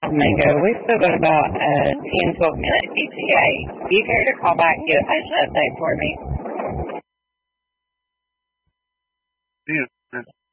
Domingo. We've still got about 10, 12 minutes ETA. Do you care to call back and get a patient update for me? Yeah.